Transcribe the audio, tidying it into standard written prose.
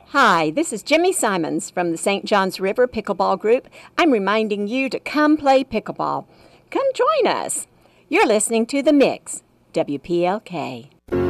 Hi, this is Jimmy Simons from the St. Johns River Pickleball Group. I'm reminding you to come play pickleball. Come join us. You're listening to The Mix, WPLK.